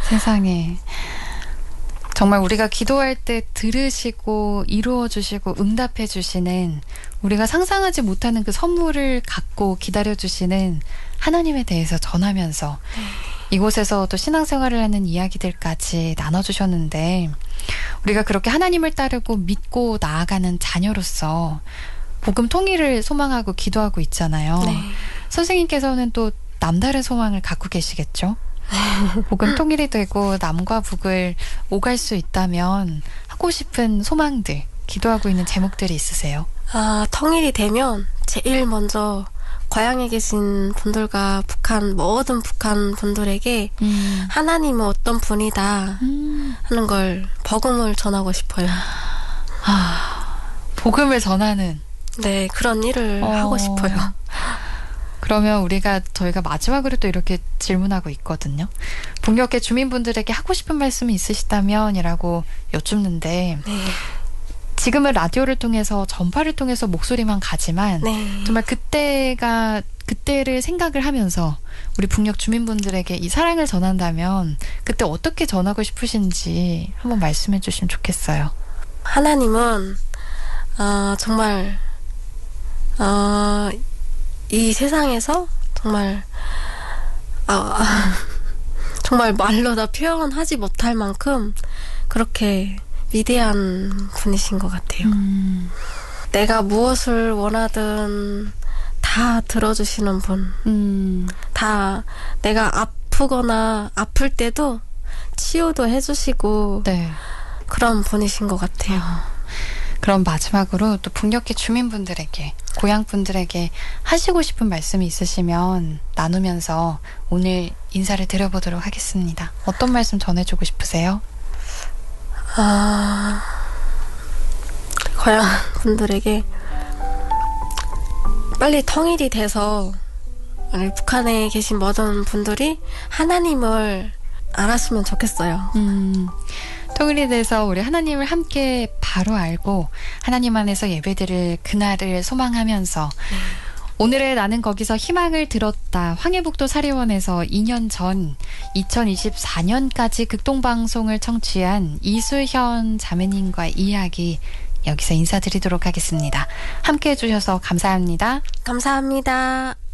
세상에. 정말 우리가 기도할 때 들으시고 이루어주시고 응답해주시는, 우리가 상상하지 못하는 그 선물을 갖고 기다려주시는 하나님에 대해서 전하면서 이곳에서 또 신앙생활을 하는 이야기들까지 나눠주셨는데, 우리가 그렇게 하나님을 따르고 믿고 나아가는 자녀로서 복음 통일을 소망하고 기도하고 있잖아요. 네. 선생님께서는 또 남다른 소망을 갖고 계시겠죠? 복음 통일이 되고 남과 북을 오갈 수 있다면 하고 싶은 소망들, 기도하고 있는 제목들이 있으세요? 통일이 되면 제일 먼저 고향에 계신 분들과 모든 북한 분들에게 하나님은 어떤 분이다 하는 걸 복음을 전하고 싶어요. 복음을 전하는. 네, 그런 일을 하고 싶어요. 그러면 저희가 마지막으로 또 이렇게 질문하고 있거든요. 북녘의 주민분들에게 하고 싶은 말씀이 있으시다면 이라고 여쭙는데, 네. 지금은 라디오를 통해서, 전파를 통해서 목소리만 가지만 네. 정말 그때를 생각을 하면서 우리 북녘 주민분들에게 이 사랑을 전한다면 그때 어떻게 전하고 싶으신지 한번 말씀해 주시면 좋겠어요. 하나님은 정말 이 세상에서 정말 정말 말로 다 표현하지 못할 만큼 그렇게 위대한 분이신 것 같아요. 내가 무엇을 원하든 다 들어주시는 분. 다 내가 아프거나 아플 때도 치유도 해주시고 네. 그런 분이신 것 같아요. 그럼 마지막으로 또 북녘의 주민분들에게, 고향분들에게 하시고 싶은 말씀이 있으시면 나누면서 오늘 인사를 드려보도록 하겠습니다. 어떤 말씀 전해주고 싶으세요? 고향 분들에게 빨리 통일이 돼서 북한에 계신 모든 분들이 하나님을 알았으면 좋겠어요. 통일이 돼서 우리 하나님을 함께 바로 알고 하나님 안에서 예배드릴 그날을 소망하면서 오늘의 나는 거기서 희망을 들었다. 황해북도 사례원에서 2년 전 2024년까지 극동방송을 청취한 이수현 자매님과 이야기 여기서 인사드리도록 하겠습니다. 함께 해주셔서 감사합니다. 감사합니다.